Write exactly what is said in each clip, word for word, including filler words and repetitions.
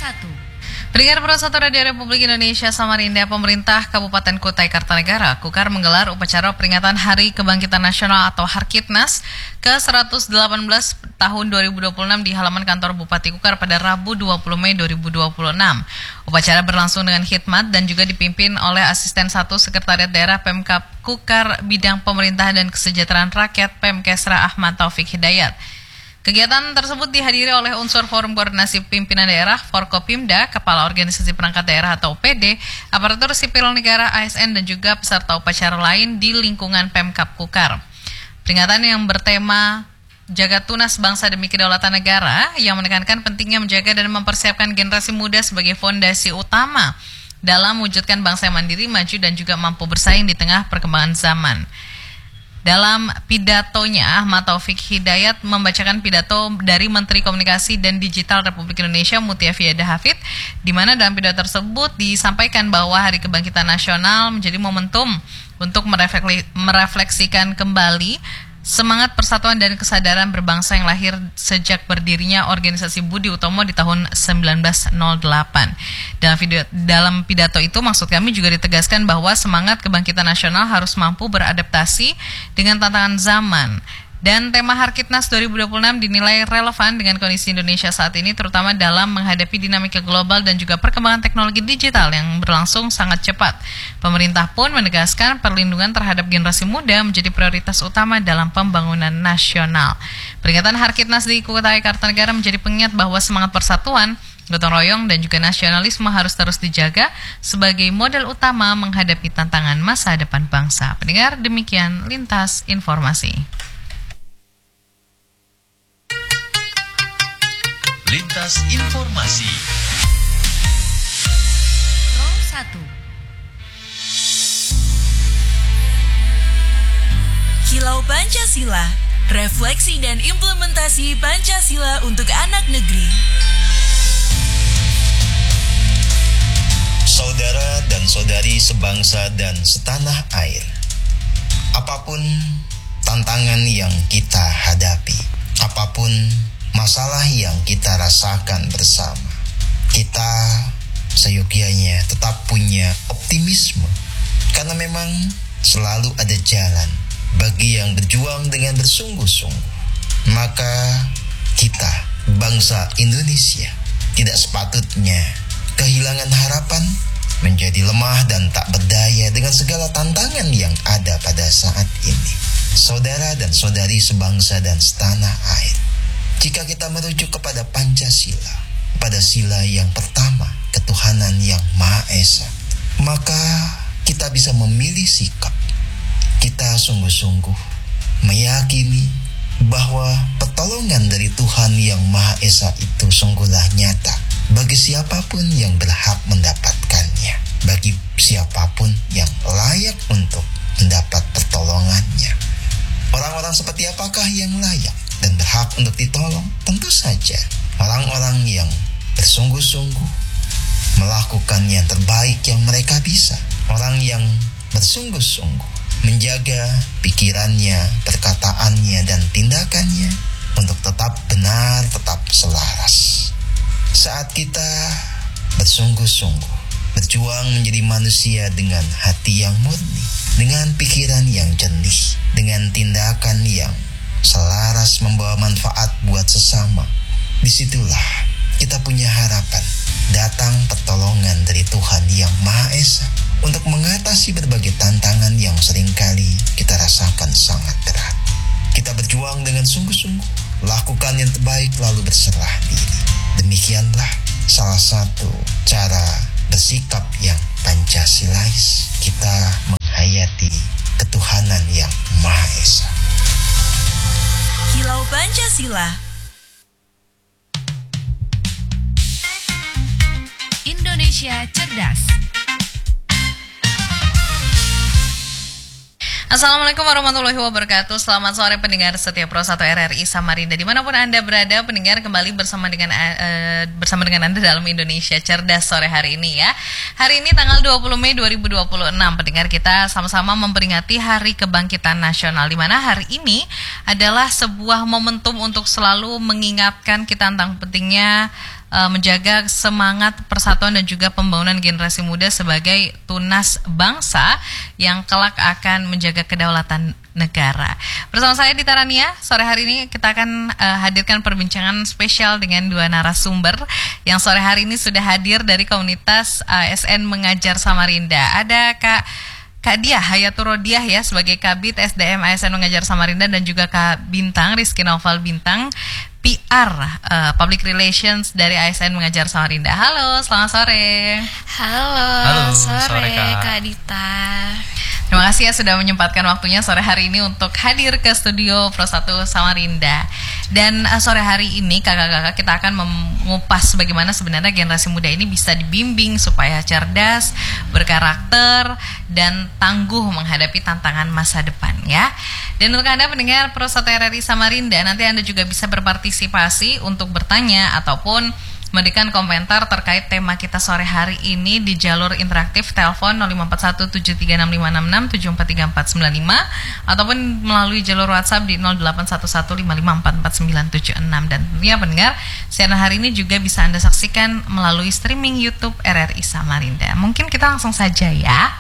satu. Pendengar Pro satu Radio Republik Indonesia Samarinda, pemerintah Kabupaten Kutai Kartanegara, Kukar menggelar upacara peringatan Hari Kebangkitan Nasional atau Harkitnas ke seratus delapan belas tahun dua ribu dua puluh enam di halaman kantor Bupati Kukar pada Rabu dua puluh Mei dua ribu dua puluh enam. Upacara berlangsung dengan khidmat dan juga dipimpin oleh Asisten satu Sekretariat Daerah Pemkab Kukar Bidang Pemerintahan dan Kesejahteraan Rakyat Pemkesra Ahmad Taufik Hidayat. Kegiatan tersebut dihadiri oleh unsur Forum Koordinasi Pimpinan Daerah, Forkopimda, Kepala Organisasi Perangkat Daerah atau O P D, aparatur sipil negara A S N, dan juga peserta upacara lain di lingkungan Pemkab Kukar. Peringatan yang bertema Jaga Tunas Bangsa Demi Kedaulatan Negara yang menekankan pentingnya menjaga dan mempersiapkan generasi muda sebagai fondasi utama dalam mewujudkan bangsa yang mandiri, maju, dan juga mampu bersaing di tengah perkembangan zaman. Dalam pidatonya, Ahmad Taufik Hidayat membacakan pidato dari Menteri Komunikasi dan Digital Republik Indonesia Mutia Fiada Hafid, di mana dalam pidato tersebut disampaikan bahwa Hari Kebangkitan Nasional menjadi momentum untuk merefleksikan kembali semangat persatuan dan kesadaran berbangsa yang lahir sejak berdirinya Organisasi Budi Utomo di tahun sembilan belas nol delapan. Dalam video, dalam pidato itu maksud kami juga ditegaskan bahwa semangat kebangkitan nasional harus mampu beradaptasi dengan tantangan zaman. Dan tema Harkitnas dua ribu dua puluh enam dinilai relevan dengan kondisi Indonesia saat ini, terutama dalam menghadapi dinamika global dan juga perkembangan teknologi digital yang berlangsung sangat cepat. Pemerintah pun menegaskan perlindungan terhadap generasi muda menjadi prioritas utama dalam pembangunan nasional. Peringatan Harkitnas di Kutai Kartanegara menjadi pengingat bahwa semangat persatuan, gotong royong, dan juga nasionalisme harus terus dijaga sebagai modal utama menghadapi tantangan masa depan bangsa. Pendengar, demikian Lintas Informasi. Lintas Informasi Pro satu. Kilau Pancasila, refleksi dan implementasi Pancasila untuk anak negeri. Saudara dan saudari sebangsa dan setanah air, apapun tantangan yang kita hadapi, apapun masalah yang kita rasakan bersama, kita seyogyanya tetap punya optimisme, karena memang selalu ada jalan bagi yang berjuang dengan bersungguh-sungguh. Maka kita, bangsa Indonesia, tidak sepatutnya kehilangan harapan, menjadi lemah dan tak berdaya dengan segala tantangan yang ada pada saat ini. Saudara dan saudari sebangsa dan setanah air, jika kita merujuk kepada Pancasila, pada sila yang pertama, ketuhanan yang Maha Esa, maka kita bisa memilih sikap. Kita sungguh-sungguh meyakini bahwa pertolongan dari Tuhan yang Maha Esa itu sungguhlah nyata bagi siapapun yang berhak mendapatkannya, bagi siapapun yang layak untuk mendapat pertolongannya. Orang-orang seperti apakah yang layak dan berhak untuk ditolong? Tentu saja orang-orang yang bersungguh-sungguh melakukan yang terbaik yang mereka bisa. Orang yang bersungguh-sungguh menjaga pikirannya, perkataannya, dan tindakannya untuk tetap benar, tetap selaras. Saat kita bersungguh-sungguh berjuang menjadi manusia dengan hati yang murni, dengan pikiran yang jernih, dengan tindakan yang selaras membawa manfaat buat sesama, disitulah kita punya harapan datang pertolongan dari Tuhan yang Maha Esa untuk mengatasi berbagai tantangan yang seringkali kita rasakan sangat berat. Kita berjuang dengan sungguh-sungguh, lakukan yang terbaik lalu berserah diri. Demikianlah salah satu cara bersikap yang Pancasilais, kita menghayati ketuhanan yang Maha Esa. Kilau Pancasila, Indonesia Cerdas. Assalamualaikum warahmatullahi wabarakatuh. Selamat sore pendengar setia Pro satu R R I Samarinda, dimanapun Anda berada. Pendengar, kembali bersama dengan uh, bersama dengan Anda dalam Indonesia Cerdas sore hari ini ya. Hari ini tanggal dua puluh Mei dua ribu dua puluh enam. Pendengar, kita sama-sama memperingati Hari Kebangkitan Nasional, di mana hari ini adalah sebuah momentum untuk selalu mengingatkan kita tentang pentingnya uh, menjaga semangat persatuan dan juga pembangunan generasi muda sebagai tunas bangsa yang kelak akan menjaga kedaulatan negara. Bersama saya Dita Rania, sore hari ini kita akan uh, hadirkan perbincangan spesial dengan dua narasumber yang sore hari ini sudah hadir dari komunitas A S N Mengajar Samarinda. Ada Kak Kak Diah Hayatur Rodiah ya sebagai Kabid S D M A S N Mengajar Samarinda, dan juga Kak Bintang Rizky Noval Bintang P R uh, Public Relations dari A S N Mengajar Samarinda. Halo, selamat sore. Halo, Halo sore, sore Kak. Kak Dita. Terima kasih ya sudah menyempatkan waktunya sore hari ini untuk hadir ke studio Pro satu Samarinda. Dan uh, sore hari ini kakak-kakak kita akan mengupas bagaimana sebenarnya generasi muda ini bisa dibimbing supaya cerdas, berkarakter, dan tangguh menghadapi tantangan masa depan ya. Dan untuk Anda pendengar Pro satu R R I Samarinda, nanti Anda juga bisa berpartisipasi untuk bertanya ataupun memberikan komentar terkait tema kita sore hari ini di jalur interaktif telepon nol lima empat satu tujuh tiga enam lima enam enam tujuh empat tiga empat sembilan lima ataupun melalui jalur WhatsApp di nol delapan satu satu lima lima empat empat sembilan tujuh enam. Dan tentunya pendengar, siaran hari ini juga bisa Anda saksikan melalui streaming YouTube R R I Samarinda. Mungkin kita langsung saja ya.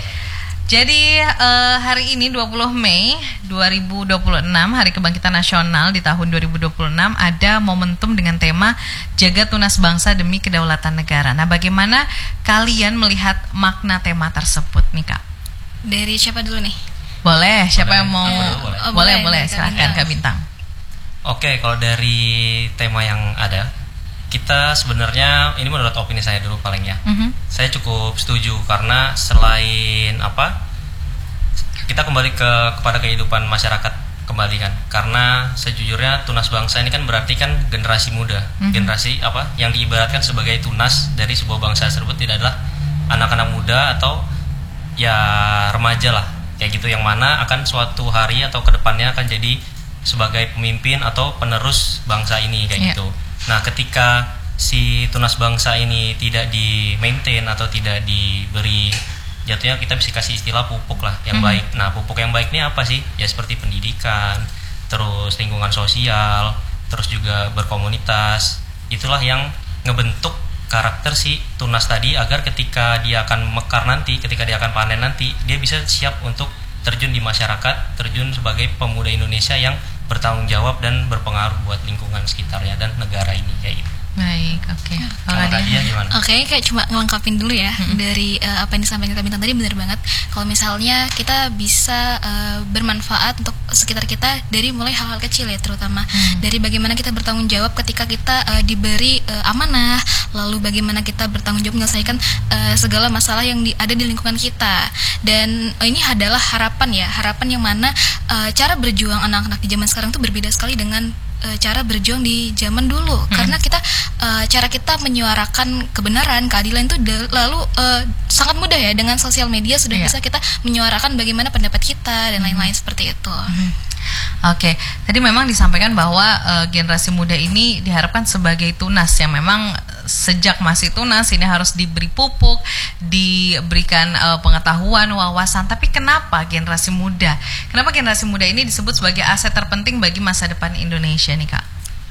Jadi uh, hari ini dua puluh Mei dua ribu dua puluh enam, Hari Kebangkitan Nasional di tahun dua ribu dua puluh enam, ada momentum dengan tema Jaga Tunas Bangsa Demi Kedaulatan Negara. Nah, bagaimana kalian melihat makna tema tersebut nih Kak? Dari siapa dulu nih? Boleh, siapa Boleh. yang mau? Boleh, boleh. Oh, boleh, boleh, boleh. Kak Silakan Bintang. Kak Bintang. Oke, kalau dari tema yang ada, kita sebenarnya, ini menurut opini saya dulu paling ya, Mhm. saya cukup setuju karena selain apa, kita kembali ke kepada kehidupan masyarakat kembali kan, karena sejujurnya tunas bangsa ini kan berarti kan generasi muda, Mhm. generasi apa yang diibaratkan sebagai tunas dari sebuah bangsa tersebut tidak adalah anak-anak muda atau ya remaja lah, kayak gitu, yang mana akan suatu hari atau kedepannya akan jadi sebagai pemimpin atau penerus bangsa ini kayak Yeah. gitu. Nah, ketika si tunas bangsa ini tidak di-maintain atau tidak diberi, jatuhnya kita bisa kasih istilah pupuk lah yang Mhm. baik. Nah, pupuk yang baik ini apa sih? Ya seperti pendidikan, terus lingkungan sosial, terus juga berkomunitas. Itulah yang ngebentuk karakter si tunas tadi agar ketika dia akan mekar nanti, ketika dia akan panen nanti, dia bisa siap untuk terjun di masyarakat, terjun sebagai pemuda Indonesia yang bertanggung jawab dan berpengaruh buat lingkungan sekitarnya dan negara ini kayak gitu. Baik, oke. Kalau Kalau Kak dia, Diah gimana? Oke, kayak cuma ngelengkapin dulu ya Mm-mm. dari uh, apa yang disampaikan Kak Bintang tadi, benar banget. Kalau misalnya kita bisa uh, bermanfaat untuk sekitar kita dari mulai hal-hal kecil ya, terutama Mm. dari bagaimana kita bertanggung jawab ketika kita uh, diberi uh, amanah, lalu bagaimana kita bertanggung jawab menyelesaikan uh, segala masalah yang di, ada di lingkungan kita. Dan uh, ini adalah harapan ya, harapan yang mana uh, cara berjuang anak-anak di zaman sekarang tuh berbeda sekali dengan e, cara berjuang di zaman dulu. Hmm. Karena kita e, cara kita menyuarakan kebenaran, keadilan itu de, lalu e, sangat mudah ya, dengan sosial media sudah yeah. bisa kita menyuarakan bagaimana pendapat kita dan lain-lain hmm. seperti itu. Hmm. Oke, tadi memang disampaikan bahwa uh, generasi muda ini diharapkan sebagai tunas yang memang sejak masih tunas ini harus diberi pupuk, diberikan uh, pengetahuan, wawasan. Tapi kenapa generasi muda? Kenapa generasi muda ini disebut sebagai aset terpenting bagi masa depan Indonesia nih Kak?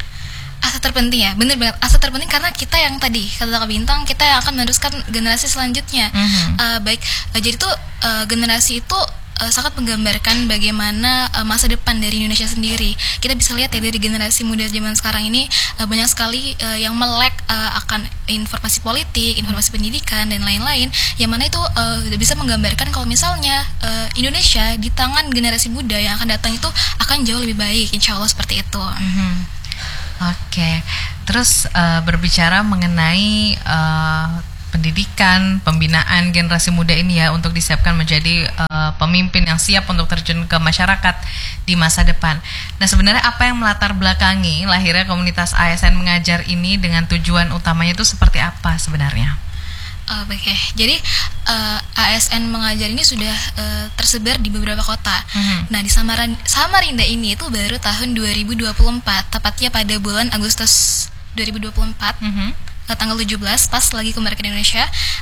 Aset terpenting ya, bener banget. Aset terpenting karena kita yang tadi kata Kak Bintang, kita yang akan meneruskan generasi selanjutnya. Mm-hmm. uh, baik, uh, jadi tuh uh, generasi itu Uh, sangat menggambarkan bagaimana uh, masa depan dari Indonesia sendiri. Kita bisa lihat ya dari generasi muda zaman sekarang ini uh, banyak sekali uh, yang melek uh, akan informasi politik, informasi pendidikan dan lain-lain, yang mana itu uh, bisa menggambarkan kalau misalnya uh, Indonesia di tangan generasi muda yang akan datang itu akan jauh lebih baik, insya Allah seperti itu. Mm-hmm. Oke, okay. Terus uh, berbicara mengenai uh, pendidikan, pembinaan generasi muda ini ya untuk disiapkan menjadi uh, pemimpin yang siap untuk terjun ke masyarakat di masa depan. Nah, sebenarnya apa yang melatar belakangi lahirnya komunitas A S N Mengajar ini dengan tujuan utamanya itu seperti apa sebenarnya? Uh, Oke, okay. Jadi uh, A S N Mengajar ini sudah uh, tersebar di beberapa kota. Mm-hmm. Nah, di Samaran, Samarinda ini itu baru tahun dua ribu dua puluh empat, tepatnya pada bulan Agustus dua ribu dua puluh empat. Mm-hmm. Tanggal tujuh belas pas lagi kembali ke Indonesia,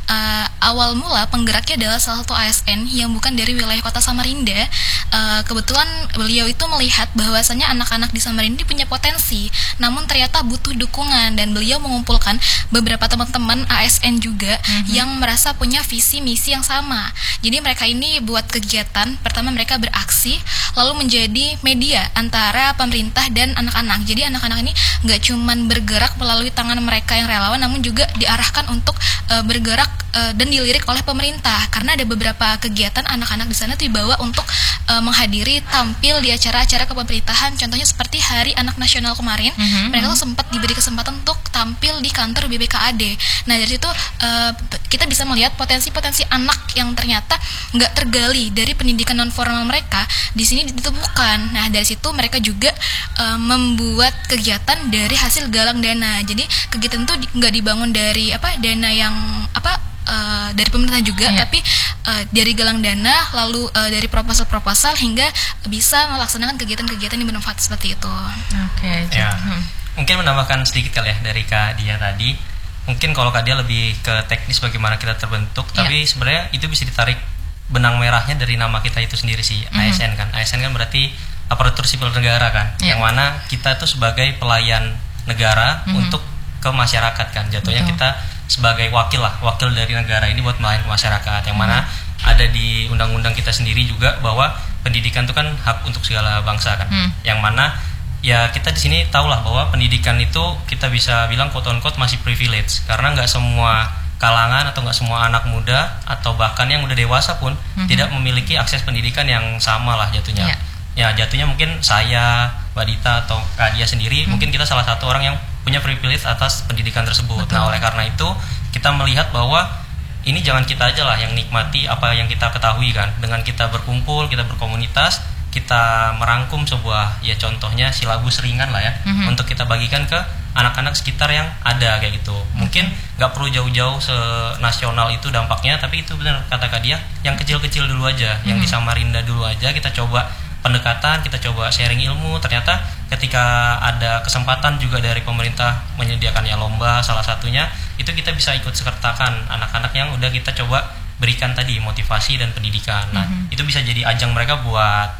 uh, awal mula penggeraknya adalah salah satu A S N yang bukan dari wilayah kota Samarinda. Uh, kebetulan beliau itu melihat bahwasanya anak-anak di Samarinda punya potensi, namun ternyata butuh dukungan, dan beliau mengumpulkan beberapa teman-teman A S N juga mm-hmm. yang merasa punya visi misi yang sama. Jadi mereka ini buat kegiatan, pertama mereka beraksi, lalu menjadi media antara pemerintah dan anak-anak. Jadi anak-anak ini nggak cuman bergerak melalui tangan mereka yang relawan, namun juga diarahkan untuk uh, bergerak uh, dan dilirik oleh pemerintah, karena ada beberapa kegiatan anak-anak di sana dibawa untuk uh, menghadiri tampil di acara-acara kepemerintahan. Contohnya seperti Hari Anak Nasional kemarin, mm-hmm. mereka tuh sempat diberi kesempatan untuk tampil di kantor B B K A D. Nah dari situ uh, kita bisa melihat potensi-potensi anak yang ternyata nggak tergali dari pendidikan non formal mereka di sini ditemukan. Nah dari situ mereka juga uh, membuat kegiatan dari hasil galang dana. Jadi kegiatan itu nggak dibangun dari apa dana yang apa uh, dari pemerintah juga, yeah. tapi uh, dari galang dana, lalu uh, dari proposal-proposal hingga bisa melaksanakan kegiatan-kegiatan yang bermanfaat seperti itu. Oke. Okay, ya. Hmm. Mungkin menambahkan sedikit kali ya dari Kak Dia tadi. Mungkin kalau Kak Dia lebih ke teknis bagaimana kita terbentuk, yeah. tapi sebenarnya itu bisa ditarik benang merahnya dari nama kita itu sendiri sih, mm-hmm. A S N kan. A S N kan berarti aparatur sipil negara kan, yeah. yang mana kita itu sebagai pelayan negara mm-hmm. untuk ke masyarakat kan. Jatuhnya Betul. Kita sebagai wakil lah, wakil dari negara ini buat melayani ke masyarakat. Yang mana mm-hmm. ada di undang-undang kita sendiri juga bahwa pendidikan itu kan hak untuk segala bangsa kan. Mm. Yang mana ya kita di sini tahulah bahwa pendidikan itu kita bisa bilang quote on quote masih privilege, karena nggak semua kalangan atau nggak semua anak muda atau bahkan yang udah dewasa pun mm-hmm. tidak memiliki akses pendidikan yang sama lah jatuhnya. Yeah. Ya jatuhnya mungkin saya, Mbak Dita atau Kak Dia sendiri mm-hmm. mungkin kita salah satu orang yang punya privilege atas pendidikan tersebut. Betul. Nah oleh karena itu kita melihat bahwa ini jangan kita aja lah yang nikmati apa yang kita ketahui kan. Dengan kita berkumpul, kita berkomunitas, kita merangkum sebuah ya contohnya silabus ringan lah ya mm-hmm. untuk kita bagikan ke anak-anak sekitar yang ada kayak gitu. Mungkin nggak perlu jauh-jauh senasional itu dampaknya, tapi itu benar kata Kak Dia, yang kecil-kecil dulu aja, mm-hmm. yang di Samarinda dulu aja kita coba pendekatan, kita coba sharing ilmu. Ternyata ketika ada kesempatan juga dari pemerintah menyediakan ya lomba salah satunya, itu kita bisa ikut sertakan anak-anak yang udah kita coba berikan tadi motivasi dan pendidikan. Nah mm-hmm. itu bisa jadi ajang mereka buat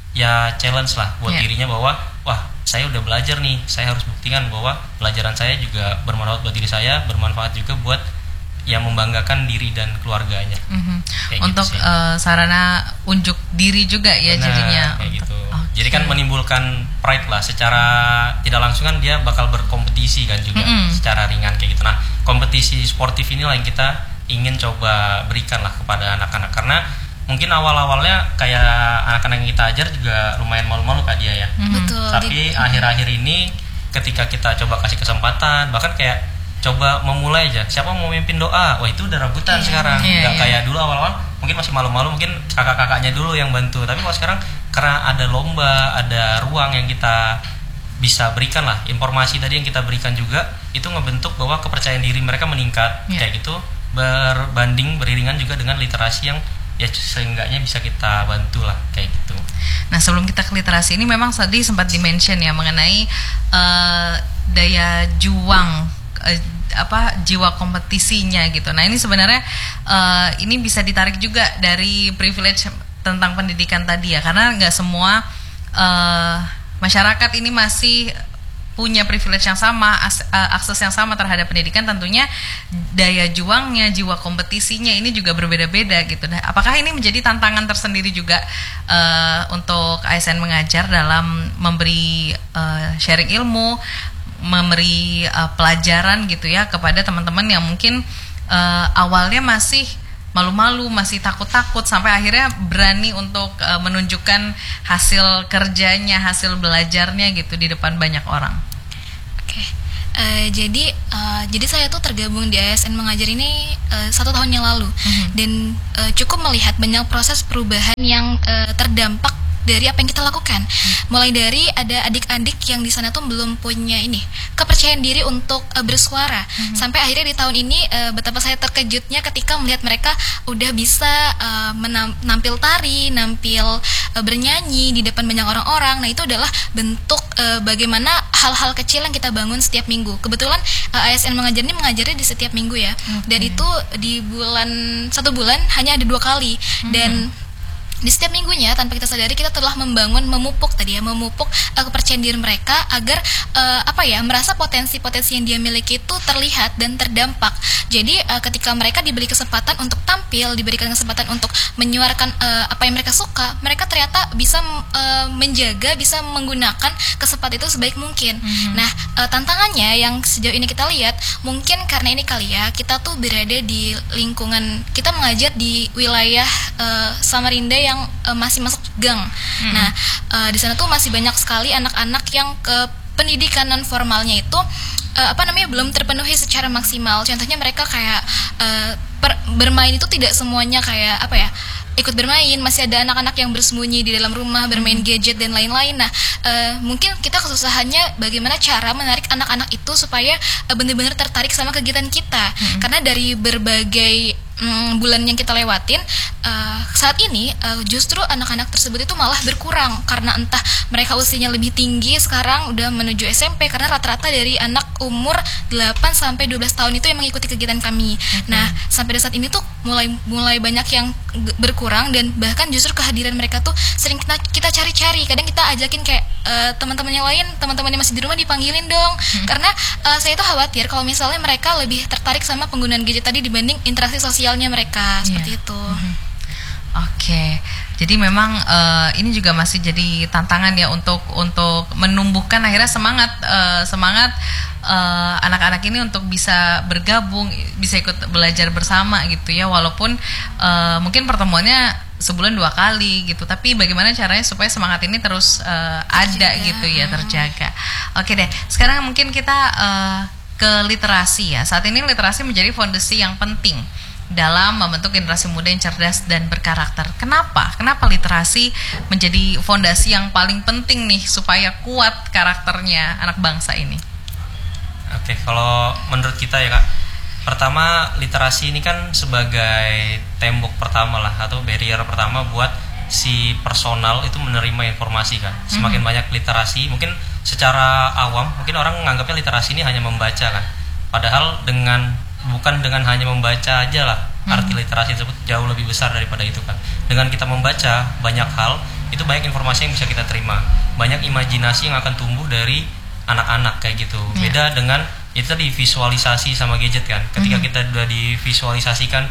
ya challenge lah buat yeah. dirinya bahwa wah saya udah belajar nih, saya harus buktikan bahwa pelajaran saya juga bermanfaat buat diri saya, bermanfaat juga buat yang membanggakan diri dan keluarganya. Mm-hmm. Untuk gitu uh, sarana unjuk diri juga ya. Benar, jadinya. Kayak gitu. Okay. Jadi kan menimbulkan pride lah, secara tidak langsung kan dia bakal berkompetisi kan juga mm-hmm. secara ringan kayak gitu. Nah kompetisi sportif inilah yang kita ingin coba berikan lah kepada anak-anak, karena mungkin awal-awalnya kayak anak-anak yang kita ajar juga lumayan malu-malu Kak Dia ya. Mm-hmm. Betul. Tapi di, akhir-akhir ini ketika kita coba kasih kesempatan, bahkan kayak coba memulai aja, siapa mau mimpin doa, wah itu udah rebutan yeah. sekarang. Nggak yeah, yeah. kayak dulu awal-awal mungkin masih malu-malu, mungkin kakak-kakaknya dulu yang bantu. Tapi kalau sekarang karena ada lomba, ada ruang yang kita bisa berikan lah, informasi tadi yang kita berikan juga itu ngebentuk bahwa kepercayaan diri mereka meningkat yeah. kayak gitu, berbanding beriringan juga dengan literasi yang ya seenggaknya bisa kita bantu lah kayak gitu. Nah sebelum kita ke literasi ini memang tadi sempat dimention ya mengenai uh, daya juang, uh, apa jiwa kompetisinya gitu. Nah ini sebenarnya uh, ini bisa ditarik juga dari privilege tentang pendidikan tadi ya, karena nggak semua uh, masyarakat ini masih punya privilege yang sama, akses yang sama terhadap pendidikan. Tentunya daya juangnya, jiwa kompetisinya ini juga berbeda-beda gitu. Nah, apakah ini menjadi tantangan tersendiri juga uh, untuk A S N mengajar dalam memberi uh, sharing ilmu, memberi uh, pelajaran gitu ya kepada teman-teman yang mungkin uh, awalnya masih malu-malu, masih takut-takut, sampai akhirnya berani untuk uh, menunjukkan hasil kerjanya, hasil belajarnya gitu di depan banyak orang. Oke, okay. uh, jadi uh, jadi saya tuh tergabung di A S N mengajar ini uh, satu tahun yang lalu, mm-hmm. dan uh, cukup melihat banyak proses perubahan yang uh, terdampak dari apa yang kita lakukan. Mulai dari ada adik-adik yang di sana tuh belum punya ini kepercayaan diri untuk uh, bersuara. Hmm. Sampai akhirnya di tahun ini uh, betapa saya terkejutnya ketika melihat mereka udah bisa uh, menampil tari, nampil uh, bernyanyi di depan banyak orang-orang. Nah, itu adalah bentuk uh, bagaimana hal-hal kecil yang kita bangun setiap minggu. Kebetulan uh, A S N Mengajar ini mengajarnya di setiap minggu ya. Okay. Dan itu di bulan satu bulan hanya ada dua kali. Hmm. Dan di setiap minggunya tanpa kita sadari kita telah membangun, memupuk tadi ya, memupuk uh, kepercayaan diri mereka agar uh, apa ya merasa potensi-potensi yang dia miliki itu terlihat dan terdampak. Jadi uh, ketika mereka diberi kesempatan untuk tampil, diberikan kesempatan untuk menyuarakan uh, apa yang mereka suka, mereka ternyata bisa uh, menjaga, bisa menggunakan kesempatan itu sebaik mungkin. Mm-hmm. Nah, uh, tantangannya yang sejauh ini kita lihat mungkin karena ini kali ya kita tuh berada di lingkungan, kita mengajar di wilayah uh, Samarinda yang uh, masih masuk gang. Mm-hmm. Nah, uh, di sana tuh masih banyak sekali anak-anak yang ke pendidikan non formalnya itu uh, apa namanya belum terpenuhi secara maksimal. Contohnya mereka kayak uh, per, bermain itu tidak semuanya kayak apa ya ikut bermain, masih ada anak-anak yang bersembunyi di dalam rumah bermain gadget dan lain-lain. Nah, uh, mungkin kita kesusahannya bagaimana cara menarik anak-anak itu supaya uh, benar-benar tertarik sama kegiatan kita. Hmm. Karena dari berbagai Hmm, bulan yang kita lewatin uh, saat ini uh, justru anak-anak tersebut itu malah berkurang karena entah mereka usianya lebih tinggi sekarang udah menuju S M P, karena rata-rata dari anak umur delapan sampai dua belas tahun itu yang mengikuti kegiatan kami. Okay. Nah, sampai saat ini tuh mulai mulai banyak yang g- berkurang dan bahkan justru kehadiran mereka tuh sering kita, kita cari-cari. Kadang kita ajakin kayak uh, teman-teman yang lain, teman-teman yang masih di rumah dipanggilin dong. Hmm. Karena uh, saya tuh khawatir kalau misalnya mereka lebih tertarik sama penggunaan gadget tadi dibanding interaksi sosial mereka, seperti yeah. itu. Mm-hmm. Oke, okay. Jadi memang uh, ini juga masih jadi tantangan ya untuk untuk menumbuhkan akhirnya semangat uh, semangat uh, anak-anak ini untuk bisa bergabung, bisa ikut belajar bersama gitu ya, walaupun uh, mungkin pertemuannya sebulan dua kali gitu, tapi bagaimana caranya supaya semangat ini terus uh, ada gitu ya, terjaga. Oke okay deh, sekarang mungkin kita uh, ke literasi ya. Saat ini literasi menjadi fondasi yang penting dalam membentuk generasi muda yang cerdas dan berkarakter. Kenapa? Kenapa literasi menjadi fondasi yang paling penting nih supaya kuat karakternya anak bangsa ini? Oke, kalau menurut kita ya Kak, pertama literasi ini kan sebagai tembok pertama lah atau barrier pertama buat si personal itu menerima informasi kan. Semakin mm-hmm. banyak literasi, mungkin secara awam mungkin orang menganggapnya literasi ini hanya membaca kan. Padahal dengan bukan dengan hanya membaca aja lah, hmm. arti literasi tersebut jauh lebih besar daripada itu kan. Dengan kita membaca banyak hal, itu banyak informasi yang bisa kita terima, banyak imajinasi yang akan tumbuh dari anak-anak kayak gitu. Yeah. Beda dengan itu tadi visualisasi sama gadget kan. Ketika hmm. kita udah divisualisasikan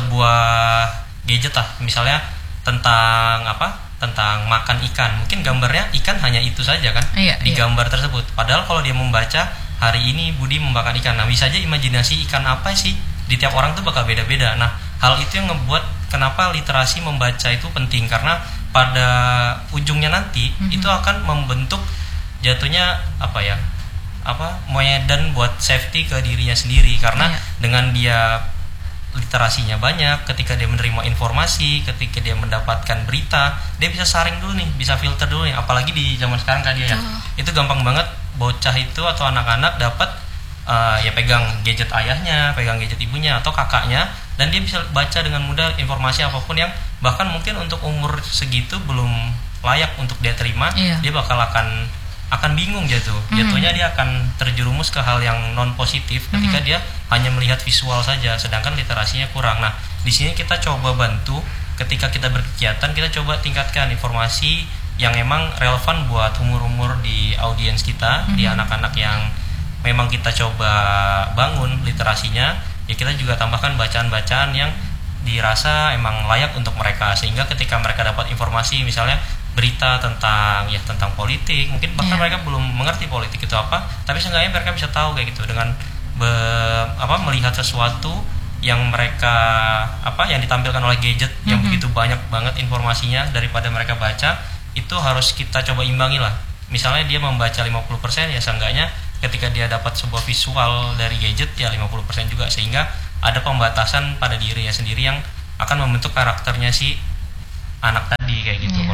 sebuah gadget lah, misalnya tentang apa? Tentang makan ikan, mungkin gambarnya ikan hanya itu saja kan, yeah, di yeah. gambar tersebut. Padahal kalau dia membaca hari ini Budi membakar ikan, nah bisa aja imajinasi ikan apa sih di tiap orang tuh bakal beda-beda. Nah, hal itu yang ngebuat kenapa literasi membaca itu penting, karena pada ujungnya nanti mm-hmm. itu akan membentuk jatuhnya apa ya apa medan buat safety ke dirinya sendiri, karena yeah. dengan dia literasinya banyak, ketika dia menerima informasi, ketika dia mendapatkan berita, dia bisa saring dulu nih, bisa filter dulu nih. Apalagi di zaman sekarang kan dia ya, oh. itu gampang banget bocah itu atau anak-anak dapat uh, ya pegang gadget ayahnya, pegang gadget ibunya atau kakaknya, dan dia bisa baca dengan mudah informasi apapun yang bahkan mungkin untuk umur segitu belum layak untuk dia terima. Iya. Dia bakal akan akan bingung jatuh. Mm-hmm. Jatuhnya dia akan terjerumus ke hal yang non positif ketika mm-hmm. dia hanya melihat visual saja, sedangkan literasinya kurang. Nah, di sini kita coba bantu ketika kita berkegiatan, kita coba tingkatkan informasi yang emang relevan buat umur-umur di audiens kita, mm-hmm. di anak-anak yang memang kita coba bangun literasinya, ya kita juga tambahkan bacaan-bacaan yang dirasa emang layak untuk mereka, sehingga ketika mereka dapat informasi misalnya berita tentang ya tentang politik, mungkin bahkan yeah. mereka belum mengerti politik itu apa, tapi seenggaknya mereka bisa tahu kayak gitu dengan be, apa melihat sesuatu yang mereka apa yang ditampilkan oleh gadget mm-hmm. yang begitu banyak banget informasinya daripada mereka baca. Itu harus kita coba imbangi lah. Misalnya dia membaca lima puluh persen, ya seenggaknya ketika dia dapat sebuah visual dari gadget ya lima puluh persen juga, sehingga ada pembatasan pada dirinya sendiri yang akan membentuk karakternya si anak tadi kayak gitu. Yeah.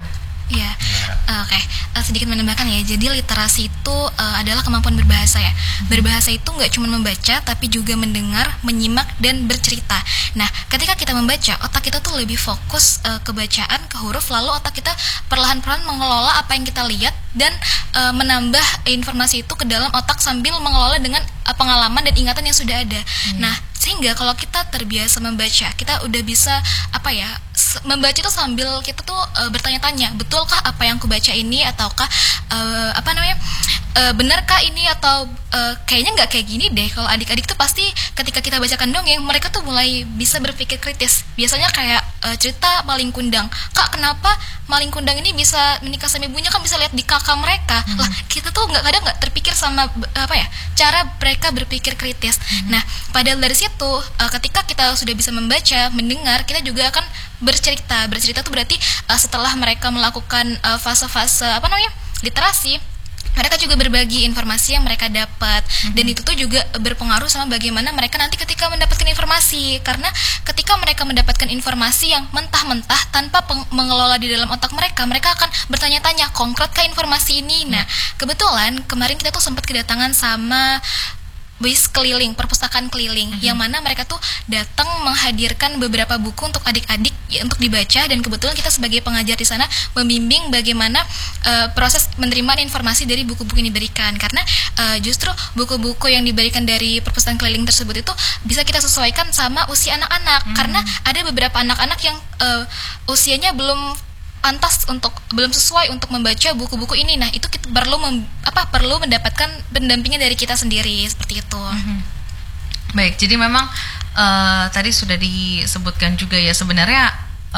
Iya, uh, oke. Okay. Uh, sedikit menambahkan ya. Jadi literasi itu uh, adalah kemampuan berbahasa ya. Berbahasa itu nggak cuma membaca, tapi juga mendengar, menyimak, dan bercerita. Nah, ketika kita membaca, otak kita tuh lebih fokus uh, ke bacaan, ke huruf, lalu otak kita perlahan-lahan mengelola apa yang kita lihat dan uh, menambah informasi itu ke dalam otak sambil mengelola dengan uh, pengalaman dan ingatan yang sudah ada. Hmm. Nah, sehingga kalau kita terbiasa membaca, kita udah bisa apa ya? Membaca itu sambil kita tuh uh, bertanya-tanya, betulkah apa yang aku baca ini, ataukah uh, apa namanya uh, benarkah ini, atau uh, kayaknya nggak kayak gini deh. Kalau adik-adik tuh pasti ketika kita bacakan dongeng, mereka tuh mulai bisa berpikir kritis. Biasanya kayak uh, cerita Maling Kundang, kak kenapa Maling Kundang ini bisa menikah sama ibunya, kan bisa lihat di kakak mereka. Hmm. Lah kita tuh nggak kadang nggak terpikir sama apa ya cara mereka berpikir kritis. Hmm. Nah padahal dari situ uh, ketika kita sudah bisa membaca, mendengar, kita juga akan bercerita. Bercerita tuh berarti uh, setelah mereka melakukan uh, fase-fase apa namanya literasi, mereka juga berbagi informasi yang mereka dapat. Mm-hmm. Dan itu tuh juga berpengaruh sama bagaimana mereka nanti ketika mendapatkan informasi. Karena ketika mereka mendapatkan informasi yang mentah-mentah tanpa peng- mengelola di dalam otak mereka, mereka akan bertanya-tanya, konkretkah informasi ini? Nah, kebetulan kemarin kita tuh sempat kedatangan sama bis keliling, perpustakaan keliling, mm-hmm. yang mana mereka tuh datang menghadirkan beberapa buku untuk adik-adik ya, untuk dibaca, dan kebetulan kita sebagai pengajar di sana membimbing bagaimana uh, proses menerima informasi dari buku-buku yang diberikan. Karena uh, justru buku-buku yang diberikan dari perpustakaan keliling tersebut itu bisa kita sesuaikan sama usia anak-anak, mm-hmm. karena ada beberapa anak-anak yang uh, usianya belum pantas untuk belum sesuai untuk membaca buku-buku ini. Nah, itu kita perlu mem, apa perlu mendapatkan pendampingan dari kita sendiri seperti itu. Mm-hmm. Baik, jadi memang uh, tadi sudah disebutkan juga ya sebenarnya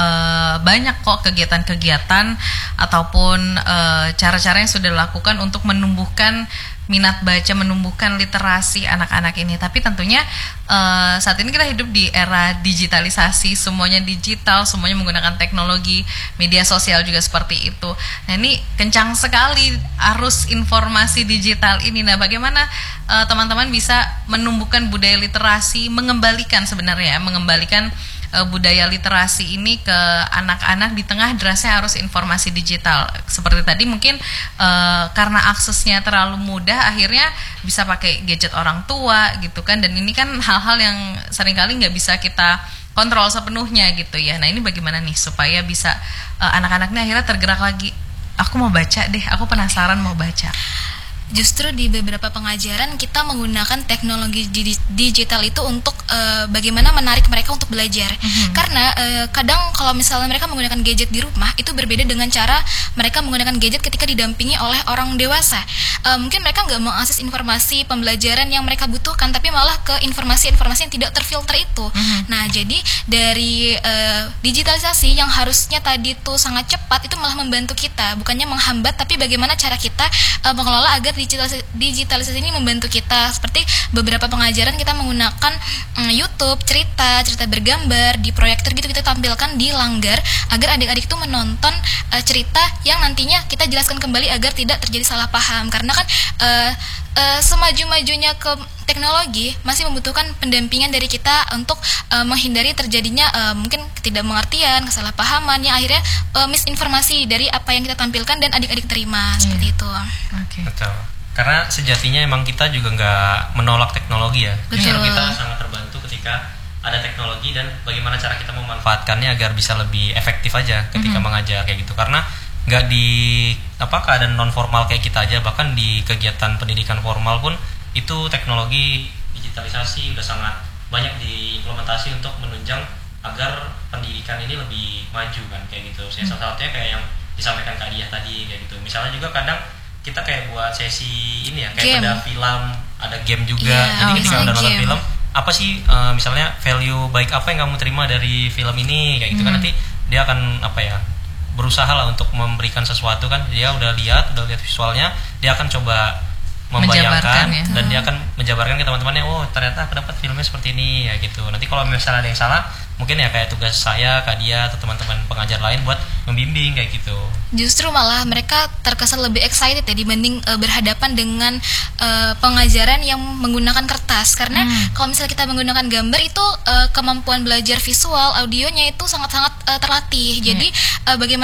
uh, banyak kok kegiatan-kegiatan ataupun uh, cara-cara yang sudah dilakukan untuk menumbuhkan minat baca, menumbuhkan literasi anak-anak ini. Tapi tentunya uh, saat ini kita hidup di era digitalisasi, semuanya digital, semuanya menggunakan teknologi, media sosial juga seperti itu. Nah ini kencang sekali arus informasi digital ini. Nah bagaimana uh, teman-teman bisa menumbuhkan budaya literasi, mengembalikan sebenarnya, mengembalikan Uh, budaya literasi ini ke anak-anak di tengah derasnya arus informasi digital. Seperti tadi mungkin uh, karena aksesnya terlalu mudah, akhirnya bisa pakai gadget orang tua gitu kan, dan ini kan hal-hal yang seringkali nggak bisa kita kontrol sepenuhnya gitu ya. Nah ini bagaimana nih supaya bisa uh, anak-anaknya akhirnya tergerak lagi, aku mau baca deh, aku penasaran mau baca. Justru di beberapa pengajaran kita menggunakan teknologi digital itu untuk uh, bagaimana menarik mereka untuk belajar. Mm-hmm. Karena uh, kadang kalau misalnya mereka menggunakan gadget di rumah itu berbeda dengan cara mereka menggunakan gadget ketika didampingi oleh orang dewasa. Uh, mungkin mereka nggak mengakses informasi pembelajaran yang mereka butuhkan, tapi malah ke informasi-informasi yang tidak terfilter itu. Mm-hmm. Nah, jadi dari uh, digitalisasi yang harusnya tadi tuh sangat cepat itu malah membantu kita, bukannya menghambat, tapi bagaimana cara kita uh, mengelola agar digitalisasi, digitalisasi ini membantu kita. Seperti beberapa pengajaran kita menggunakan um, YouTube, cerita, cerita bergambar di proyektor gitu, kita tampilkan di langgar agar adik-adik itu menonton uh, cerita yang nantinya kita jelaskan kembali agar tidak terjadi salah paham. Karena kan uh, uh, semaju-majunya ke teknologi masih membutuhkan pendampingan dari kita untuk uh, menghindari terjadinya uh, mungkin ketidakmengertian, kesalahpahaman yang akhirnya uh, misinformasi dari apa yang kita tampilkan dan adik-adik terima. Hmm. Seperti itu. Okay. Betul. Karena sejatinya emang kita juga nggak menolak teknologi ya. Justru kita sangat terbantu ketika ada teknologi dan bagaimana cara kita memanfaatkannya agar bisa lebih efektif aja ketika mm-hmm. mengajar kayak gitu. Karena nggak di apa keadaan non formal kayak kita aja, bahkan di kegiatan pendidikan formal pun itu teknologi digitalisasi udah sangat banyak diimplementasi untuk menunjang agar pendidikan ini lebih maju kan kayak gitu. Saya salah satunya kayak yang disampaikan Kak Diah tadi kayak gitu. Misalnya juga kadang kita kayak buat sesi ini ya kayak game. Pada film ada game juga, yeah, jadi ketika udah nonton film apa sih uh, misalnya value baik apa yang kamu terima dari film ini kayak gitu mm-hmm. kan nanti dia akan apa ya berusaha lah untuk memberikan sesuatu kan, dia udah lihat udah lihat visualnya, dia akan coba membayangkan ya. Dan hmm. dia akan menjabarkan ke teman-temannya, oh ternyata aku dapat filmnya seperti ini ya gitu. Nanti kalau misalnya ada yang salah mungkin ya kayak tugas saya, Kak Dia atau teman-teman pengajar lain buat membimbing kayak gitu. Justru malah mereka terkesan lebih excited ya dibanding uh, berhadapan dengan uh, pengajaran yang menggunakan kertas. Karena hmm. kalau misalnya kita menggunakan gambar itu uh, kemampuan belajar visual, audionya itu sangat-sangat uh, terlatih. Jadi hmm. uh, bagaimana kita tuh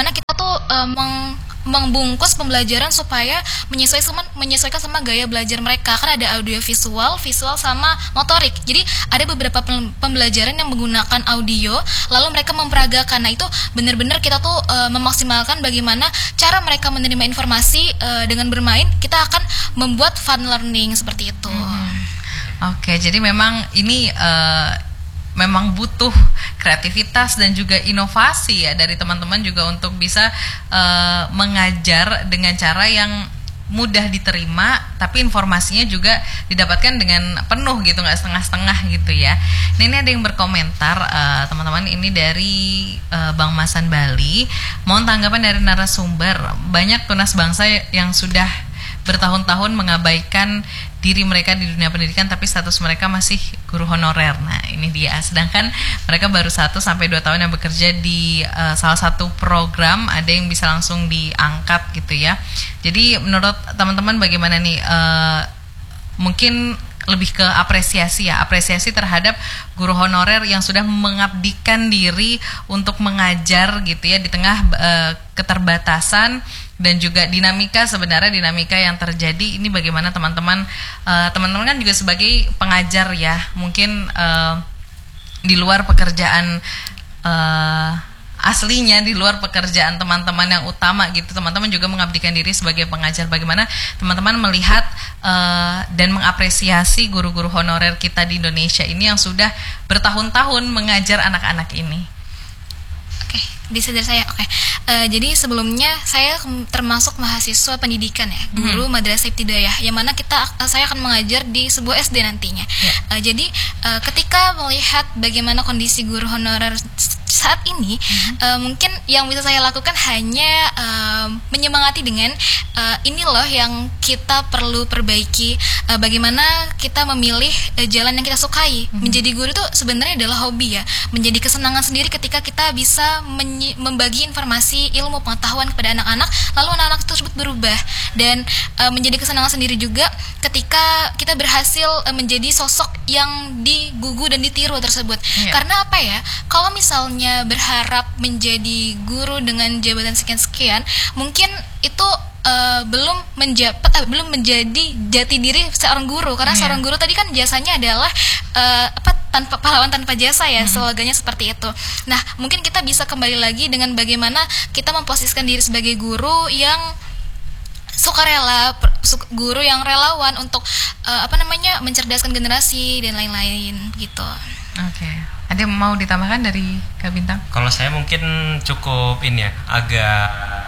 tuh uh, meng membungkus pembelajaran supaya menyesuaikan sama, menyesuaikan sama gaya belajar mereka. Kan ada audio visual, visual sama motorik. Jadi ada beberapa pembelajaran yang menggunakan audio, lalu mereka memperagakan. Nah itu benar-benar kita tuh uh, memaksimalkan bagaimana cara mereka menerima informasi uh, dengan bermain. Kita akan membuat fun learning seperti itu. Hmm. Oke, jadi memang ini uh, memang butuh kreativitas dan juga inovasi ya dari teman-teman juga untuk bisa uh, mengajar dengan cara yang mudah diterima, tapi informasinya juga didapatkan dengan penuh gitu, nggak setengah-setengah gitu ya. Nah ini ada yang berkomentar uh, teman-teman, ini dari uh, Bang Masan Bali, mohon tanggapan dari narasumber. Banyak tunas bangsa yang sudah bertahun-tahun mengabaikan diri mereka di dunia pendidikan, tapi status mereka masih guru honorer. Nah ini dia, sedangkan mereka baru satu sampai dua tahun yang bekerja di uh, salah satu program, ada yang bisa langsung diangkat gitu ya. Jadi menurut teman-teman bagaimana nih, uh, mungkin lebih ke apresiasi ya, apresiasi terhadap guru honorer yang sudah mengabdikan diri untuk mengajar gitu ya di tengah uh, keterbatasan dan juga dinamika, sebenarnya dinamika yang terjadi ini bagaimana teman-teman uh, teman-teman kan juga sebagai pengajar ya, mungkin uh, di luar pekerjaan uh, aslinya, di luar pekerjaan teman-teman yang utama gitu, teman-teman juga mengabdikan diri sebagai pengajar. Bagaimana teman-teman melihat uh, dan mengapresiasi guru-guru honorer kita di Indonesia ini yang sudah bertahun-tahun mengajar anak-anak ini? Oke, bisa dari saya. Oke, uh, jadi sebelumnya saya termasuk mahasiswa pendidikan ya, guru hmm. Madrasah Ibtidaiyah, yang mana kita uh, saya akan mengajar di sebuah S D nantinya. Yeah. Uh, jadi uh, ketika melihat bagaimana kondisi guru honorer saat ini, mm-hmm. uh, mungkin yang bisa saya lakukan hanya uh, menyemangati dengan uh, ini loh yang kita perlu perbaiki, uh, bagaimana kita memilih uh, jalan yang kita sukai. Mm-hmm. Menjadi guru itu sebenarnya adalah hobi ya, menjadi kesenangan sendiri ketika kita bisa menyi- membagi informasi, ilmu, pengetahuan kepada anak-anak, lalu anak-anak tersebut berubah, dan uh, menjadi kesenangan sendiri juga ketika kita berhasil uh, menjadi sosok yang digugu dan ditiru tersebut. Yeah. Karena apa ya, kalau misalnya berharap menjadi guru dengan jabatan sekian-sekian, mungkin itu uh, belum menjabat, uh, belum menjadi jati diri seorang guru. Karena yeah. seorang guru tadi kan jasanya adalah uh, apa tanpa pahlawan tanpa jasa ya, hmm. slogannya seperti itu. Nah, mungkin kita bisa kembali lagi dengan bagaimana kita memposisikan diri sebagai guru yang sukarela, guru yang relawan untuk uh, apa namanya mencerdaskan generasi dan lain-lain gitu. Oke. Okay. Ada yang mau ditambahkan dari Kak Bintang? Kalau saya mungkin cukup ini ya, agak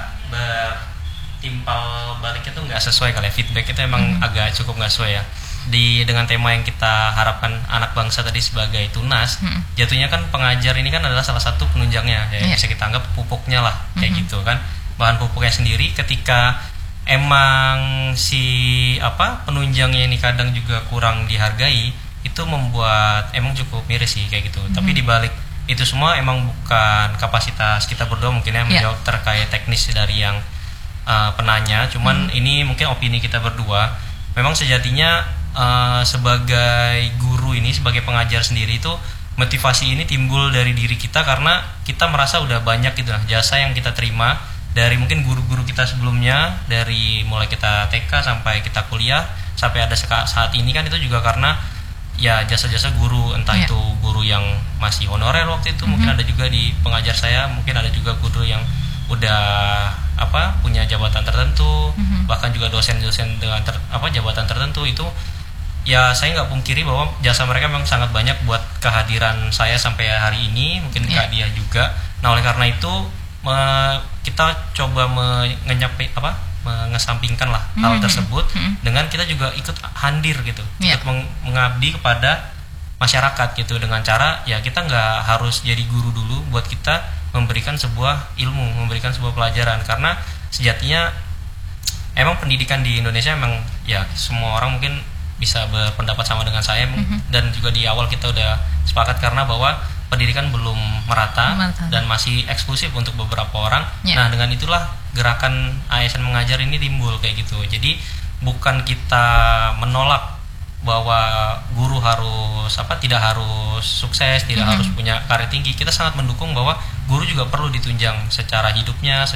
bertimpal baliknya tuh nggak sesuai kali ya, feedback itu emang mm-hmm. agak cukup nggak sesuai ya. Di dengan tema yang kita harapkan anak bangsa tadi sebagai tunas, mm-hmm. jatuhnya kan pengajar ini kan adalah salah satu penunjangnya, ya yeah. bisa kita anggap pupuknya lah, kayak mm-hmm. gitu kan, bahan pupuknya sendiri. Ketika emang si apa penunjangnya ini kadang juga kurang dihargai, itu membuat emang cukup miris sih kayak gitu. Mm-hmm. Tapi dibalik itu semua emang bukan kapasitas kita berdua mungkin ya menjawab yeah. terkait teknis dari yang uh, penanya. Cuman mm-hmm. ini mungkin opini kita berdua. Memang sejatinya uh, sebagai guru ini, sebagai pengajar sendiri itu motivasi ini timbul dari diri kita karena kita merasa udah banyak gitu lah jasa yang kita terima dari mungkin guru-guru kita sebelumnya, dari mulai kita T K sampai kita kuliah sampai ada saat ini kan, itu juga karena ya jasa-jasa guru, entah yeah. itu guru yang masih honorer waktu itu, mm-hmm. mungkin ada juga di pengajar saya, mungkin ada juga guru yang udah apa punya jabatan tertentu, mm-hmm. bahkan juga dosen-dosen dengan ter, apa jabatan tertentu. Itu ya saya nggak pungkiri bahwa jasa mereka memang sangat banyak buat kehadiran saya sampai hari ini, mungkin yeah. Kak Dia juga. Nah oleh karena itu me, kita coba menyampaikan apa mengesampingkan lah hal mm-hmm. tersebut mm-hmm. dengan kita juga ikut hadir gitu, yeah. ikut meng- mengabdi kepada masyarakat gitu, dengan cara ya kita nggak harus jadi guru dulu buat kita memberikan sebuah ilmu, memberikan sebuah pelajaran. Karena sejatinya emang pendidikan di Indonesia emang ya semua orang mungkin bisa berpendapat sama dengan saya, mm-hmm. dan juga di awal kita udah sepakat karena bahwa pendidikan belum merata, merata dan masih eksklusif untuk beberapa orang. Yeah. Nah dengan itulah gerakan A S N mengajar ini timbul kayak gitu. Jadi bukan kita menolak bahwa guru harus apa tidak harus sukses, tidak mm-hmm. harus punya karir tinggi. Kita sangat mendukung bahwa guru juga perlu ditunjang secara hidupnya, secara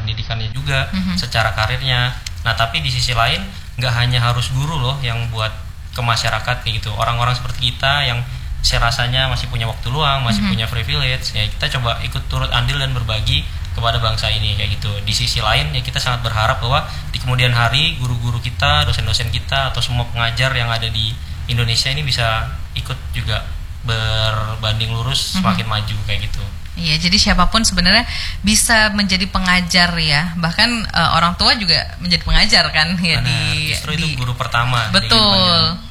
pendidikannya juga, Mm-hmm. secara karirnya. Nah tapi di sisi lain nggak hanya harus guru loh yang buat ke masyarakat kayak gitu. Orang-orang seperti kita yang saya rasanya masih punya waktu luang, masih Mm-hmm. punya privilege, ya kita coba ikut turut andil dan berbagi kepada bangsa ini kayak gitu. Di sisi lain ya kita sangat berharap bahwa di kemudian hari guru-guru kita, dosen-dosen kita atau semua pengajar yang ada di Indonesia ini bisa ikut juga berbanding lurus semakin mm-hmm. maju kayak gitu. Iya, jadi siapapun sebenarnya bisa menjadi pengajar ya. Bahkan uh, orang tua juga menjadi pengajar kan ya. Nah, di justru di, itu guru pertama. Betul.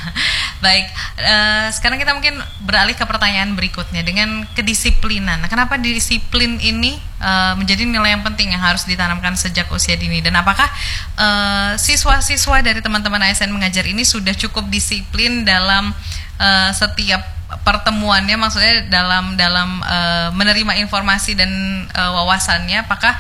Baik, uh, sekarang kita mungkin beralih ke pertanyaan berikutnya dengan kedisiplinan. Nah, kenapa disiplin ini uh, menjadi nilai yang penting yang harus ditanamkan sejak usia dini? Dan apakah uh, siswa-siswa dari teman-teman A S N Mengajar ini sudah cukup disiplin dalam uh, setiap pertemuannya, maksudnya dalam dalam uh, menerima informasi dan uh, wawasannya? Apakah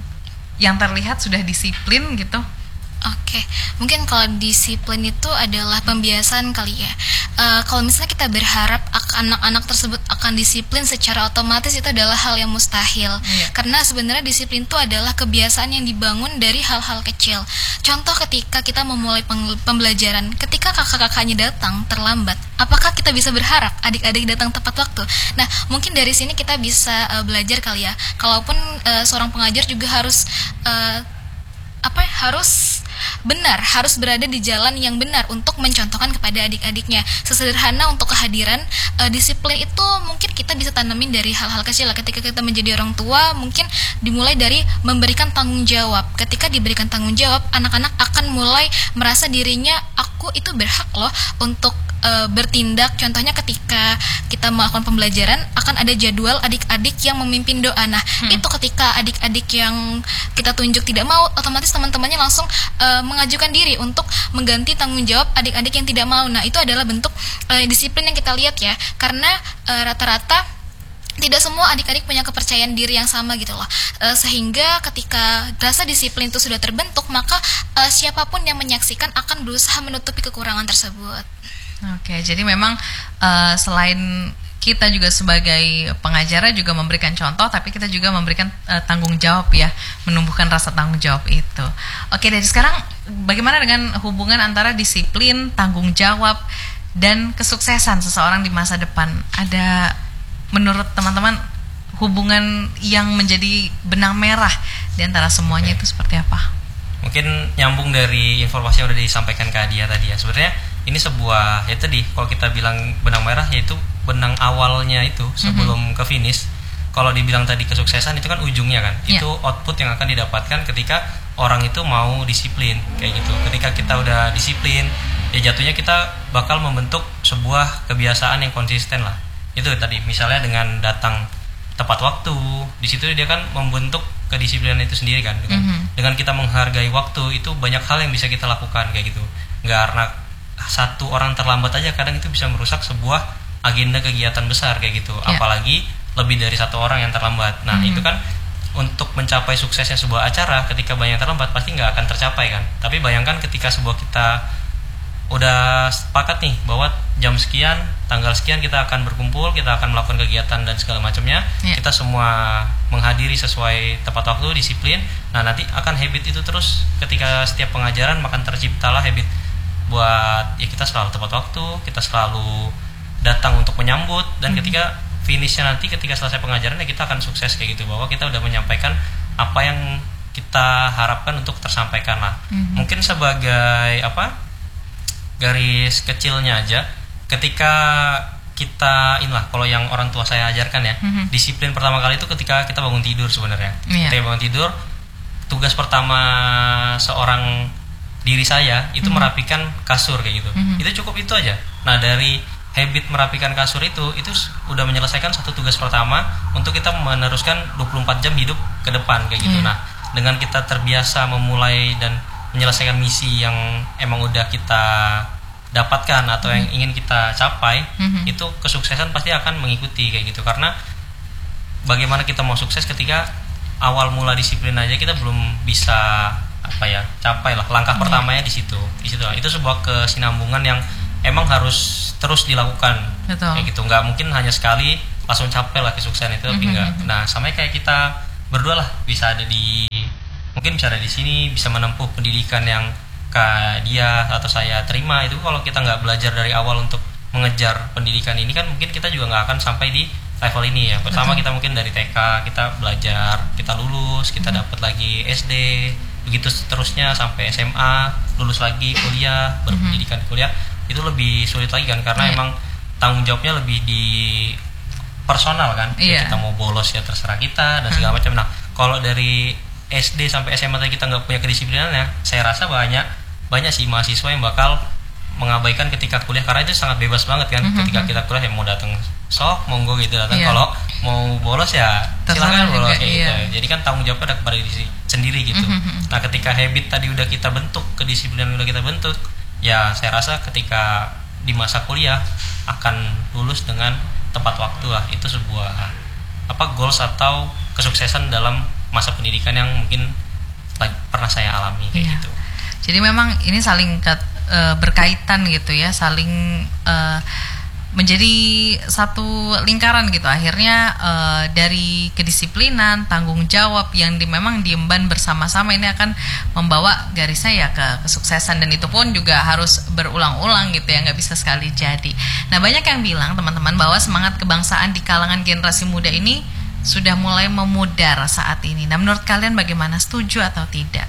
yang terlihat sudah disiplin gitu? Oke, mungkin kalau disiplin itu adalah pembiasaan kali ya. Uh, kalau misalnya kita berharap anak-anak tersebut akan disiplin secara otomatis, itu adalah hal yang mustahil. Iya. Karena sebenarnya disiplin itu adalah kebiasaan yang dibangun dari hal-hal kecil. Contoh ketika kita memulai peng- pembelajaran, ketika kakak-kakaknya datang terlambat, apakah kita bisa berharap adik-adik datang tepat waktu? Nah, mungkin dari sini kita bisa uh, belajar kali ya. Kalaupun uh, seorang pengajar juga harus uh, apa harus benar, harus berada di jalan yang benar untuk mencontohkan kepada adik-adiknya. Sesederhana untuk kehadiran, e, disiplin itu mungkin kita bisa tanamin dari hal-hal kecil. Ketika kita menjadi orang tua, mungkin dimulai dari memberikan tanggung jawab. Ketika diberikan tanggung jawab, anak-anak akan mulai merasa dirinya, aku itu berhak loh untuk e, bertindak. Contohnya ketika kita melakukan pembelajaran, akan ada jadwal adik-adik yang memimpin doa. Nah, hmm. itu ketika adik-adik yang kita tunjuk tidak mau, otomatis teman-temannya langsung e, mengajukan diri untuk mengganti tanggung jawab adik-adik yang tidak mau. Nah, itu adalah bentuk e, disiplin yang kita lihat ya. Karena e, rata-rata tidak semua adik-adik punya kepercayaan diri yang sama gitu loh. E, sehingga ketika rasa disiplin itu sudah terbentuk, maka e, siapapun yang menyaksikan akan berusaha menutupi kekurangan tersebut. Oke, jadi memang uh, selain kita juga sebagai pengajar juga memberikan contoh, tapi kita juga memberikan uh, tanggung jawab ya, menumbuhkan rasa tanggung jawab itu. Oke, dari sekarang bagaimana dengan hubungan antara disiplin, tanggung jawab, dan kesuksesan seseorang di masa depan? Ada menurut teman-teman hubungan yang menjadi benang merah di antara semuanya itu seperti apa? Mungkin nyambung dari informasi yang udah disampaikan ke Adia tadi ya. Sebenarnya ini sebuah, ya tadi kalau kita bilang benang merah, yaitu benang awalnya itu sebelum mm-hmm. ke finish. Kalau dibilang tadi kesuksesan itu kan ujungnya kan, yeah. itu output yang akan didapatkan ketika orang itu mau disiplin kayak gitu. Ketika kita udah disiplin, ya jatuhnya kita bakal membentuk sebuah kebiasaan yang konsisten lah. Itu tadi misalnya dengan datang tepat waktu, di situ dia kan membentuk kedisiplinan itu sendiri kan. Dengan, mm-hmm. dengan kita menghargai waktu, itu banyak hal yang bisa kita lakukan kayak gitu. Nggak karena satu orang terlambat aja kadang itu bisa merusak sebuah agenda kegiatan besar kayak gitu, yeah. apalagi lebih dari satu orang yang terlambat. Nah mm-hmm. itu kan untuk mencapai suksesnya sebuah acara, ketika banyak yang terlambat pasti nggak akan tercapai kan. Tapi bayangkan ketika sebuah kita udah sepakat nih bahwa jam sekian, tanggal sekian kita akan berkumpul, kita akan melakukan kegiatan dan segala macamnya, yeah. kita semua menghadiri sesuai tepat waktu, disiplin. Nah nanti akan habit itu terus, ketika setiap pengajaran akan terciptalah habit buat ya kita selalu tepat waktu, kita selalu datang untuk menyambut, dan mm-hmm. ketika finishnya nanti, ketika selesai pengajaran ya kita akan sukses kayak gitu, bahwa kita udah menyampaikan apa yang kita harapkan untuk tersampaikan lah. Mm-hmm. Mungkin sebagai apa garis kecilnya aja, ketika kita inilah kalau yang orang tua saya ajarkan ya, mm-hmm. disiplin pertama kali itu ketika kita bangun tidur sebenarnya. Yeah. Ketika bangun tidur, tugas pertama seorang diri saya itu mm-hmm. merapikan kasur kayak gitu. Mm-hmm. Itu cukup itu aja. Nah, dari habit merapikan kasur itu itu udah menyelesaikan satu tugas pertama untuk kita meneruskan dua puluh empat jam hidup ke depan kayak gitu. Mm-hmm. Nah, dengan kita terbiasa memulai dan menyelesaikan misi yang emang udah kita dapatkan atau mm-hmm. yang ingin kita capai, mm-hmm. itu kesuksesan pasti akan mengikuti kayak gitu. Karena bagaimana kita mau sukses ketika awal mula disiplin aja kita belum bisa apa ya capai lah, langkah hmm. pertamanya di situ di situ itu sebuah kesinambungan yang emang harus terus dilakukan. Betul. Kayak gitu, nggak mungkin hanya sekali langsung capai lah kesuksesan itu, tapi hmm. nggak. Nah sama kayak kita berdua lah bisa ada di mungkin bisa ada di sini, bisa menempuh pendidikan yang Kak dia atau saya terima. Itu kalau kita nggak belajar dari awal untuk mengejar pendidikan ini kan mungkin kita juga nggak akan sampai di level ini ya. Pertama kita mungkin dari T K kita belajar, kita lulus, kita hmm. dapat lagi S D, begitu seterusnya sampai S M A, lulus lagi kuliah, berpendidikan hmm. kuliah, itu lebih sulit lagi kan karena hmm. emang tanggung jawabnya lebih di personal kan. Yeah. Kita mau bolos ya terserah kita dan segala macam. Nah, kalau dari S D sampai S M A kita nggak punya kedisiplinannya, saya rasa banyak banyak sih mahasiswa yang bakal mengabaikan ketika kuliah karena itu sangat bebas banget kan. Mm-hmm. Ketika kita kuliah ya mau datang sok monggo gitu datang, yeah. kalau mau bolos ya silakan bolos kayak iya. gitu. Jadi kan tanggung jawabnya ada kepada diri sendiri gitu. Mm-hmm. Nah, ketika habit tadi udah kita bentuk, kedisiplinan udah kita bentuk, ya saya rasa ketika di masa kuliah akan lulus dengan tepat waktu lah. Itu sebuah apa goals atau kesuksesan dalam masa pendidikan yang mungkin pernah saya alami kayak yeah. gitu. Jadi memang ini saling ke, uh, berkaitan gitu ya, saling uh, menjadi satu lingkaran gitu. Akhirnya uh, dari kedisiplinan, tanggung jawab yang di, memang diemban bersama-sama ini akan membawa garisnya ya ke kesuksesan, dan itu pun juga harus berulang-ulang gitu ya, nggak bisa sekali jadi. Nah, banyak yang bilang teman-teman bahwa semangat kebangsaan di kalangan generasi muda ini sudah mulai memudar saat ini. Nah, menurut kalian bagaimana? Setuju atau tidak?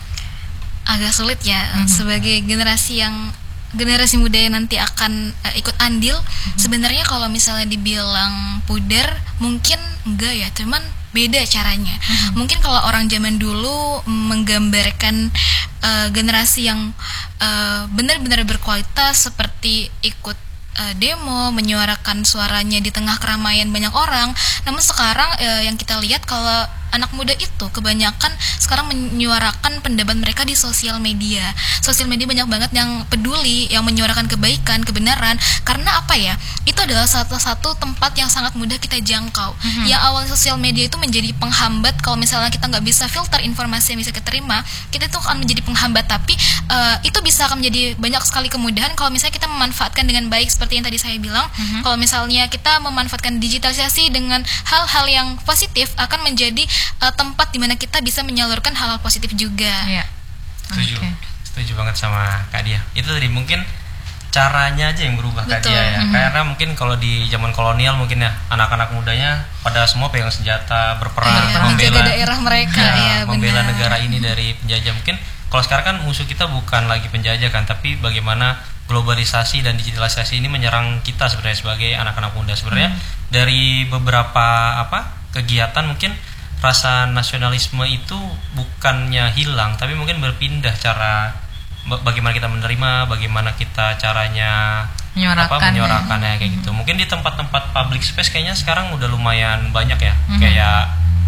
Agak sulit ya mm-hmm. sebagai generasi yang generasi muda yang nanti akan uh, ikut andil. Mm-hmm. Sebenarnya kalau misalnya dibilang pudar mungkin enggak ya, cuman beda caranya. Mm-hmm. Mungkin kalau orang zaman dulu menggambarkan uh, generasi yang uh, benar-benar berkualitas seperti ikut uh, demo, menyuarakan suaranya di tengah keramaian banyak orang. Namun sekarang uh, yang kita lihat kalau anak muda itu kebanyakan sekarang menyuarakan pendapat mereka di sosial media. Sosial media banyak banget yang peduli, yang menyuarakan kebaikan, kebenaran. Karena apa ya? Itu adalah salah satu tempat yang sangat mudah kita jangkau. Mm-hmm. Yang awalnya sosial media itu menjadi penghambat. Kalau misalnya kita nggak bisa filter informasi yang bisa kita terima, kita itu akan menjadi penghambat. Tapi uh, itu bisa akan menjadi banyak sekali kemudahan kalau misalnya kita memanfaatkan dengan baik, seperti yang tadi saya bilang. Mm-hmm. Kalau misalnya kita memanfaatkan digitalisasi dengan hal-hal yang positif, akan menjadi Uh, tempat dimana kita bisa menyalurkan hal-hal positif juga. Ya. Setuju, okay. setuju banget sama Kak Dia. Itu tadi mungkin caranya aja yang berubah. Betul. Kak Dia ya. Mm-hmm. Karena mungkin kalau di zaman kolonial mungkin ya anak-anak mudanya pada semua pegang senjata, berperang, ya, membela daerah mereka, ya, ya, membela benar. negara ini dari penjajah. Mungkin kalau sekarang kan musuh kita bukan lagi penjajah kan, tapi bagaimana globalisasi dan digitalisasi ini menyerang kita sebenarnya sebagai anak-anak muda. Sebenarnya mm. dari beberapa apa kegiatan mungkin rasa nasionalisme itu bukannya hilang, tapi mungkin berpindah cara bagaimana kita menerima, bagaimana kita caranya menyuarakan, apa menyuarakannya ya. Kayak gitu. Mungkin di tempat-tempat public space kayaknya sekarang udah lumayan banyak ya. Mm-hmm. Kayak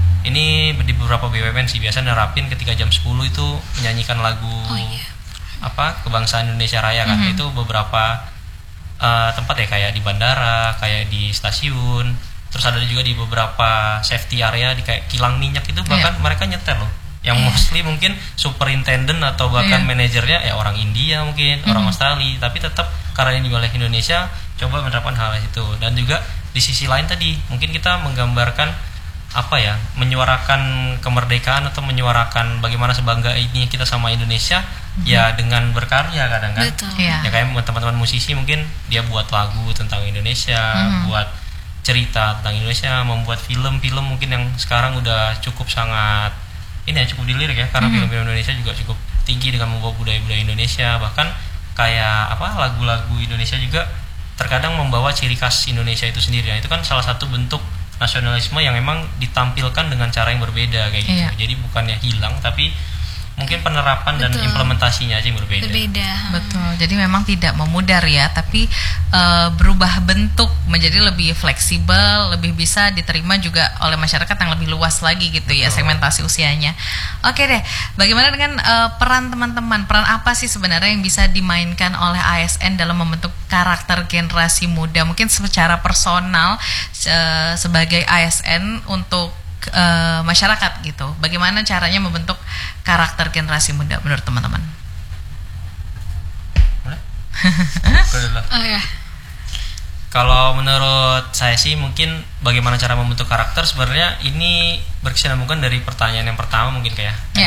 ini di beberapa B U M N sih biasa nerapin ketika jam sepuluh itu menyanyikan lagu oh, yeah. apa kebangsaan Indonesia Raya kan. Mm-hmm. Itu beberapa uh, tempat ya, kayak di bandara, kayak di stasiun. Terus ada juga di beberapa safety area di kayak kilang minyak itu bahkan yeah. mereka nyetel loh. Yang yeah. mostly mungkin superintendent atau bahkan yeah. manajernya ya orang India mungkin, mm-hmm. orang Australia, tapi tetap karena ini oleh Indonesia coba menerapkan hal itu. Dan juga di sisi lain tadi mungkin kita menggambarkan apa ya, menyuarakan kemerdekaan atau menyuarakan bagaimana sebangga ini kita sama Indonesia mm-hmm. ya dengan berkarya kadang kan. Betul. Yeah. Ya kayak teman-teman musisi mungkin dia buat lagu tentang Indonesia, mm-hmm. buat cerita tentang Indonesia, membuat film-film mungkin yang sekarang udah cukup sangat ini ya cukup dilirik ya, karena mm-hmm. film-film Indonesia juga cukup tinggi dengan membawa budaya-budaya Indonesia. Bahkan kayak apa lagu-lagu Indonesia juga terkadang membawa ciri khas Indonesia itu sendiri. Nah, itu kan salah satu bentuk nasionalisme yang memang ditampilkan dengan cara yang berbeda kayak gitu. Iya. Jadi bukannya hilang, tapi mungkin penerapan Betul. dan implementasinya aja yang berbeda. Berbeda. Betul. Jadi memang tidak memudar ya, tapi uh, berubah bentuk menjadi lebih fleksibel, lebih bisa diterima juga oleh masyarakat yang lebih luas lagi gitu. Betul. Ya, segmentasi usianya. Oke deh. Bagaimana dengan uh, peran teman-teman? Peran apa sih sebenarnya yang bisa dimainkan oleh A S N dalam membentuk karakter generasi muda? Mungkin secara personal uh, sebagai A S N untuk Uh, masyarakat gitu. Bagaimana caranya membentuk karakter generasi muda menurut teman-teman? Oh ya. Kalau menurut saya sih mungkin bagaimana cara membentuk karakter sebenarnya ini berkesinambungan dari pertanyaan yang pertama mungkin kayak. Yeah.